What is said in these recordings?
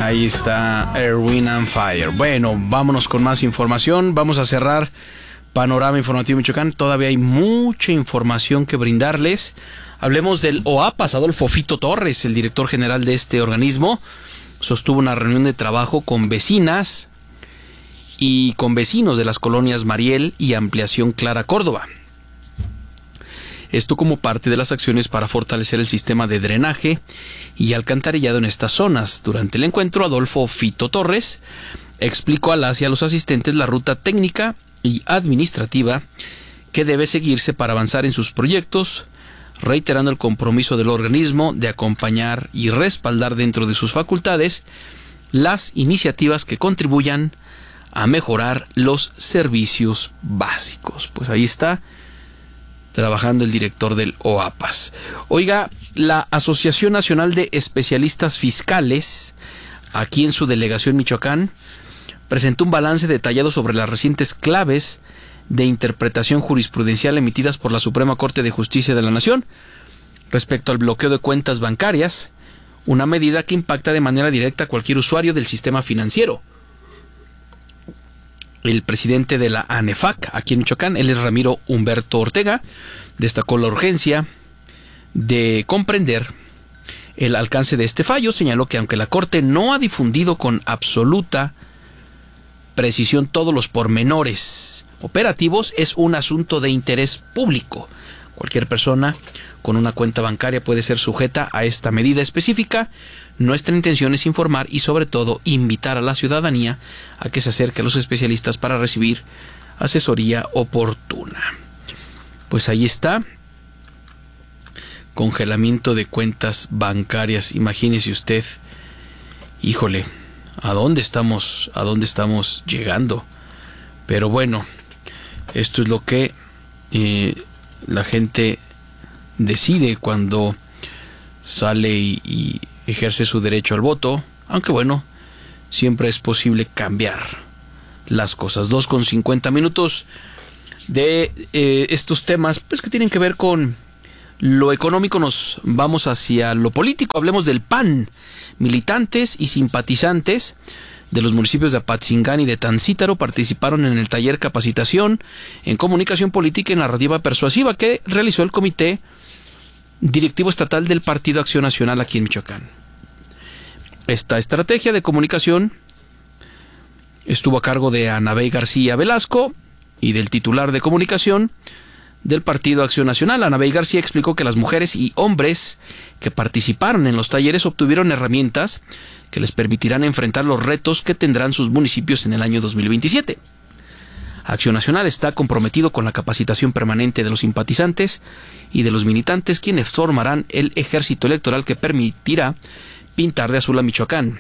Ahí está Earth, Wind and Fire. Bueno, vámonos con más información. Vamos a cerrar Panorama Informativo Michoacán. Todavía hay mucha información que brindarles. Hablemos del OAPAS. Adolfo Fito Torres, el director general de este organismo, sostuvo una reunión de trabajo con vecinas y con vecinos de las colonias Mariel y Ampliación Clara Córdoba. Esto como parte de las acciones para fortalecer el sistema de drenaje y alcantarillado en estas zonas. Durante el encuentro, Adolfo Fito Torres explicó a las y a los asistentes la ruta técnica y administrativa que debe seguirse para avanzar en sus proyectos, reiterando el compromiso del organismo de acompañar y respaldar dentro de sus facultades las iniciativas que contribuyan a mejorar los servicios básicos. Pues ahí está trabajando el director del OAPAS. Oiga, la Asociación Nacional de Especialistas Fiscales, aquí en su delegación Michoacán, presentó un balance detallado sobre las recientes claves de interpretación jurisprudencial emitidas por la Suprema Corte de Justicia de la Nación respecto al bloqueo de cuentas bancarias, una medida que impacta de manera directa a cualquier usuario del sistema financiero. El presidente de la ANEFAC, aquí en Michoacán, él es Ramiro Humberto Ortega, destacó la urgencia de comprender el alcance de este fallo. Señaló que aunque la Corte no ha difundido con absoluta precisión todos los pormenores operativos, es un asunto de interés público. Cualquier persona con una cuenta bancaria puede ser sujeta a esta medida específica. Nuestra intención es informar y sobre todo invitar a la ciudadanía a que se acerque a los especialistas para recibir asesoría oportuna. Pues ahí está. Congelamiento de cuentas bancarias. Imagínese usted, híjole, ¿a dónde estamos llegando? Pero bueno, esto es lo que la gente decide cuando sale y ejerce su derecho al voto, aunque bueno, siempre es posible cambiar las cosas. 2:50 de estos temas pues que tienen que ver con lo económico. Nos vamos hacia lo político. Hablemos del PAN. Militantes y simpatizantes de los municipios de Apatzingán y de Tancítaro participaron en el taller Capacitación en Comunicación Política y Narrativa Persuasiva que realizó el Comité Directivo Estatal del Partido Acción Nacional aquí en Michoacán. Esta estrategia de comunicación estuvo a cargo de Anabey García Velasco y del titular de comunicación del Partido Acción Nacional. Anabey García explicó que las mujeres y hombres que participaron en los talleres obtuvieron herramientas que les permitirán enfrentar los retos que tendrán sus municipios en el año 2027. Acción Nacional está comprometido con la capacitación permanente de los simpatizantes y de los militantes, quienes formarán el ejército electoral que permitirá pintar de azul a Michoacán.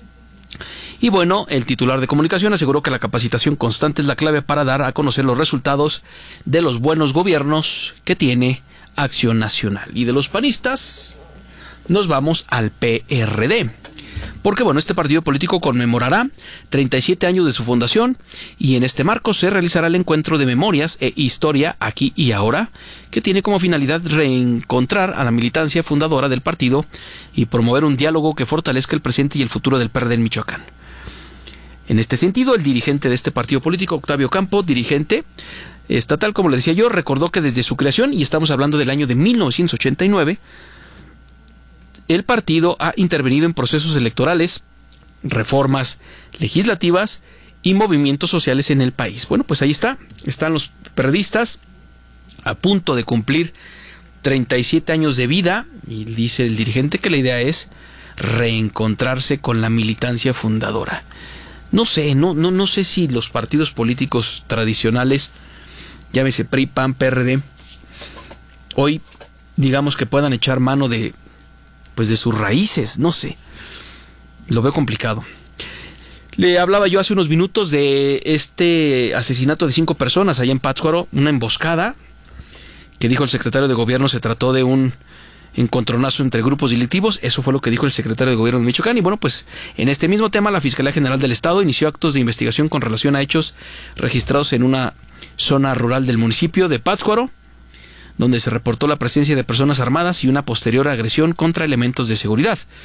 Y bueno, el titular de comunicación aseguró que la capacitación constante es la clave para dar a conocer los resultados de los buenos gobiernos que tiene Acción Nacional. Y de los panistas nos vamos al PRD. Porque bueno, este partido político conmemorará 37 años de su fundación y en este marco se realizará el encuentro de memorias e historia aquí y ahora, que tiene como finalidad reencontrar a la militancia fundadora del partido y promover un diálogo que fortalezca el presente y el futuro del PRD en Michoacán. En este sentido, el dirigente de este partido político, Octavio Campo, dirigente estatal, como le decía yo, recordó que desde su creación, y estamos hablando del año de 1989, el partido ha intervenido en procesos electorales, reformas legislativas y movimientos sociales en el país. Bueno, pues ahí están los periodistas a punto de cumplir 37 años de vida y dice el dirigente que la idea es reencontrarse con la militancia fundadora. No sé si los partidos políticos tradicionales, llámese PRI, PAN, PRD, hoy digamos que puedan echar mano de sus raíces, no sé. Lo veo complicado. Le hablaba yo hace unos minutos de este asesinato de 5 personas allá en Pátzcuaro, una emboscada, que dijo el secretario de Gobierno se trató de un encontronazo entre grupos delictivos. Eso fue lo que dijo el secretario de Gobierno de Michoacán. Y bueno, pues en este mismo tema la Fiscalía General del Estado inició actos de investigación con relación a hechos registrados en una zona rural del municipio de Pátzcuaro, donde se reportó la presencia de personas armadas y una posterior agresión contra elementos de seguridad.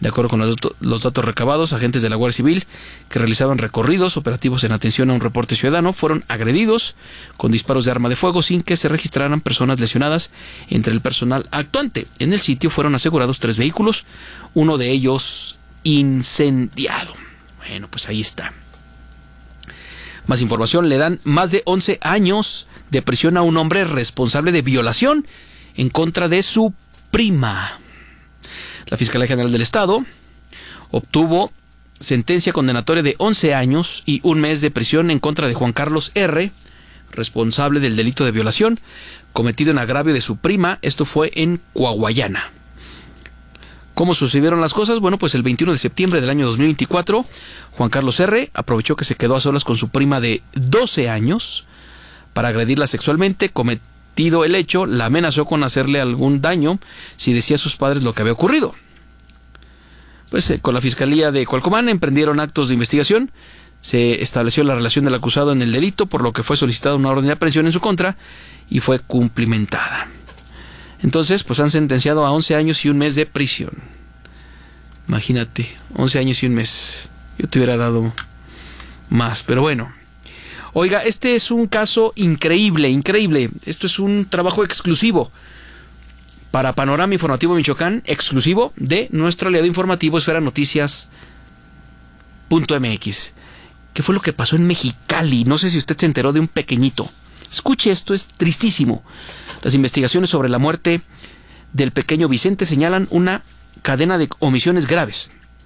De acuerdo con los datos recabados, agentes de la Guardia Civil que realizaban recorridos operativos en atención a un reporte ciudadano fueron agredidos con disparos de arma de fuego sin que se registraran personas lesionadas entre el personal actuante. En el sitio fueron asegurados 3 vehículos, uno de ellos incendiado. Bueno, pues ahí está. Más información: le dan más de 11 años de prisión a un hombre responsable de violación en contra de su prima. La Fiscalía General del Estado obtuvo sentencia condenatoria de 11 años y 1 mes de prisión en contra de Juan Carlos R., responsable del delito de violación cometido en agravio de su prima. Esto fue en Coahuayana. ¿Cómo sucedieron las cosas? Bueno, pues el 21 de septiembre del año 2024, Juan Carlos R. aprovechó que se quedó a solas con su prima de 12 años para agredirla sexualmente. Cometido el hecho, la amenazó con hacerle algún daño si decía a sus padres lo que había ocurrido. Pues con la Fiscalía de Cualcomán emprendieron actos de investigación. Se estableció la relación del acusado en el delito, por lo que fue solicitada una orden de aprehensión en su contra y fue cumplimentada. Entonces, pues han sentenciado a 11 años y 1 mes de prisión. Imagínate, 11 años y 1 mes. Yo te hubiera dado más, pero bueno. Oiga, este es un caso increíble, increíble. Esto es un trabajo exclusivo para Panorama Informativo Michoacán, exclusivo de nuestro aliado informativo Esfera Noticias.mx. ¿Qué fue lo que pasó en Mexicali? No sé si usted se enteró de un pequeñito. Escuche esto, es tristísimo. Las investigaciones sobre la muerte del pequeño Vicente señalan una cadena de omisiones graves.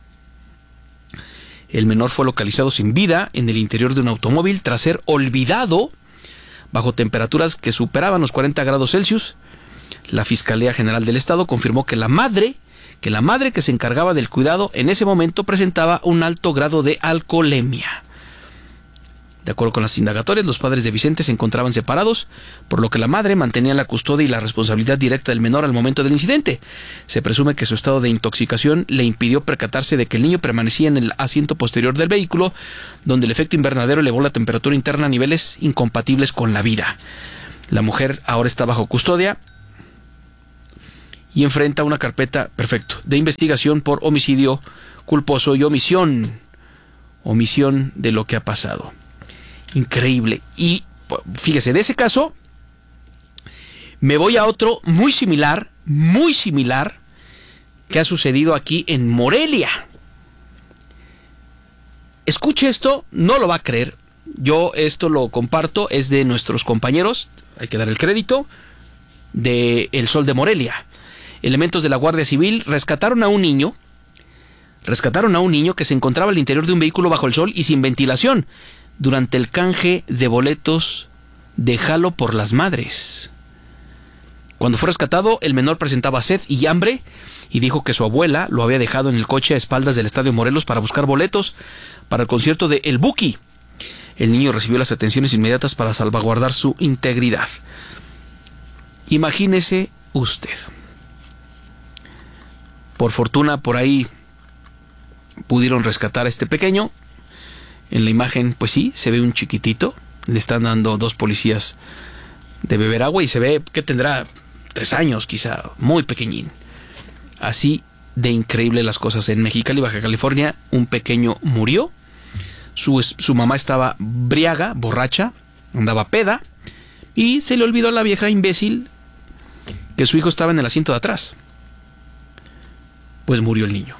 El menor fue localizado sin vida en el interior de un automóvil tras ser olvidado bajo temperaturas que superaban los 40 grados Celsius. La Fiscalía General del Estado confirmó que la madre que se encargaba del cuidado en ese momento presentaba un alto grado de alcoholemia. De acuerdo con las indagatorias, los padres de Vicente se encontraban separados, por lo que la madre mantenía la custodia y la responsabilidad directa del menor al momento del incidente. Se presume que su estado de intoxicación le impidió percatarse de que el niño permanecía en el asiento posterior del vehículo, donde el efecto invernadero elevó la temperatura interna a niveles incompatibles con la vida. La mujer ahora está bajo custodia y enfrenta una carpeta, de investigación por homicidio culposo y omisión de lo que ha pasado. Increíble. Y fíjese, de ese caso me voy a otro muy similar que ha sucedido aquí en Morelia. Escuche esto, no lo va a creer. Yo esto lo comparto, es de nuestros compañeros, hay que dar el crédito, de El Sol de Morelia. Elementos de la Guardia Civil rescataron a un niño que se encontraba al interior de un vehículo bajo el sol y sin ventilación durante el canje de boletos de Jalo por las Madres. Cuando fue rescatado, el menor presentaba sed y hambre y dijo que su abuela lo había dejado en el coche a espaldas del Estadio Morelos para buscar boletos para el concierto de El Buki. El niño recibió las atenciones inmediatas para salvaguardar su integridad. Imagínese usted. Por fortuna, por ahí pudieron rescatar a este pequeño. En la imagen, pues sí, se ve un chiquitito. Le están dando 2 policías de beber agua y se ve que tendrá 3 años, quizá, muy pequeñín. Así de increíble las cosas. En Mexicali, Baja California, un pequeño murió. Su mamá estaba briaga, borracha, andaba peda, y se le olvidó a la vieja imbécil que su hijo estaba en el asiento de atrás. Pues murió el niño.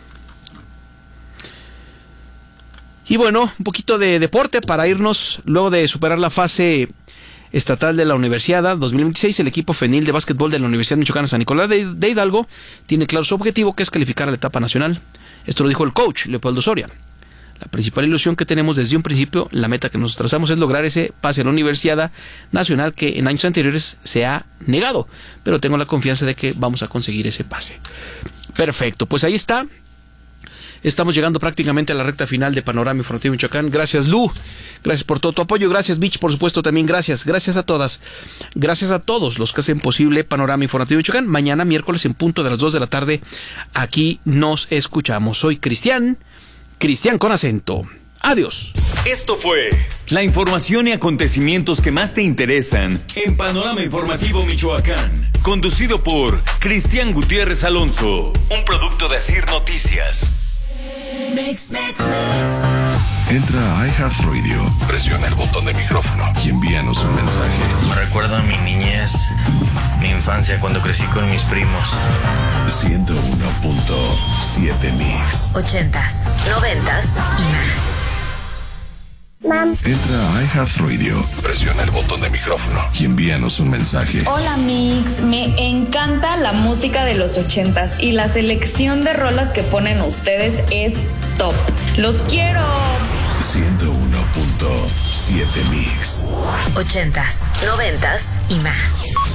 Y bueno, un poquito de deporte para irnos. Luego de superar la fase estatal de la Universiada 2026, el equipo femenil de básquetbol de la Universidad Michoacana San Nicolás de Hidalgo tiene claro su objetivo, que es calificar a la etapa nacional. Esto lo dijo el coach Leopoldo Soria. La principal ilusión que tenemos desde un principio, la meta que nos trazamos, es lograr ese pase a la Universidad Nacional que en años anteriores se ha negado, pero tengo la confianza de que vamos a conseguir ese pase. Perfecto, pues ahí está. Estamos llegando prácticamente a la recta final de Panorama Informativo Michoacán. Gracias, Lu. Gracias por todo tu apoyo. Gracias, Mitch, por supuesto, también. Gracias. Gracias a todas. Gracias a todos los que hacen posible Panorama Informativo Michoacán. Mañana, miércoles, en punto de las 2 de la tarde, aquí nos escuchamos. Soy Cristian con acento. Adiós. Esto fue la información y acontecimientos que más te interesan en Panorama Informativo Michoacán, conducido por Cristian Gutiérrez Alonso, un producto de Asir Noticias. Entra a iHeartRadio, presiona el botón de micrófono y envíanos un mensaje. Me recuerda a mi niñez, mi infancia cuando crecí con mis primos. 101.7 Mix. 80s, 90s y más. Entra a iHeartRadio, presiona el botón de micrófono y envíanos un mensaje. Hola Mix, me encanta la música de los 80s y la selección de rolas que ponen ustedes es top. ¡Los quiero! 101.7 Mix. 80s, 90s y más.